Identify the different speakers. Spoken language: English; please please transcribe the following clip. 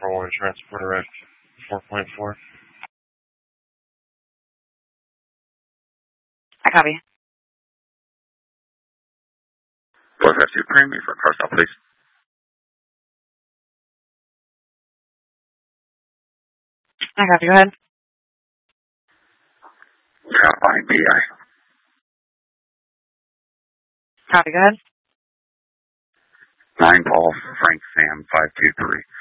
Speaker 1: 441 transporter at 4.4.
Speaker 2: I copy.
Speaker 3: Both have two cream for car stop, please.
Speaker 2: I copy, go ahead.
Speaker 3: Copy, BI.
Speaker 2: Copy, go ahead.
Speaker 3: 9 Paul, Frank Sam, 523.